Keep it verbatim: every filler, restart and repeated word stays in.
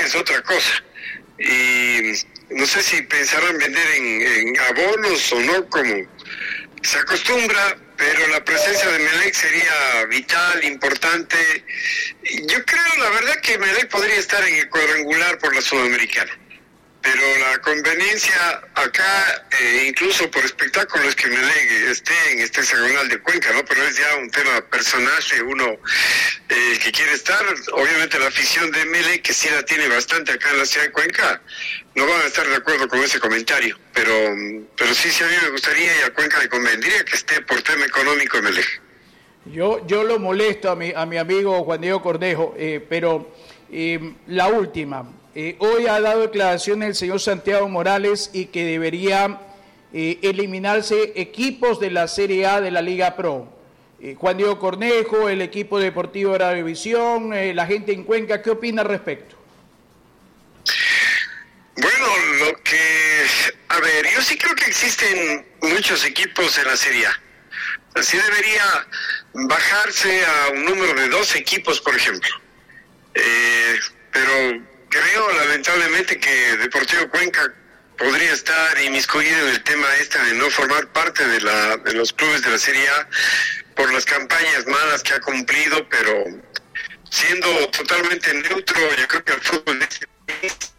es otra cosa. Y no sé si pensarán vender en, en abonos o no, como se acostumbra, pero la presencia de Melec sería vital, importante. Yo creo, la verdad, que Melec podría estar en el cuadrangular por la Sudamericana. Pero la conveniencia acá, eh, incluso por espectáculo, es que Melec esté en este hexagonal de Cuenca, ¿no? Pero es ya un tema personal de uno eh, que quiere estar. Obviamente la afición de Melec, que sí la tiene bastante acá en la ciudad de Cuenca, no van a estar de acuerdo con ese comentario. Pero pero sí, sí, a mí me gustaría y a Cuenca le convendría que esté por tema económico Melec. Yo, yo lo molesto a mi, a mi amigo Juan Diego Cornejo, eh, pero eh, la última... Eh, hoy ha dado declaraciones el señor Santiago Morales y que debería eh, eliminarse equipos de la Serie A de la Liga Pro. Eh, Juan Diego Cornejo, el equipo deportivo de Radiovisión, eh, la gente en Cuenca, ¿qué opina al respecto? Bueno, lo que... A ver, yo sí creo que existen muchos equipos en la Serie A. Así debería bajarse a un número de dos equipos, por ejemplo. Eh, pero... Creo lamentablemente que Deportivo Cuenca podría estar inmiscuido en el tema este de no formar parte de la de los clubes de la Serie A por las campañas malas que ha cumplido, pero siendo totalmente neutro, yo creo que el fútbol de este país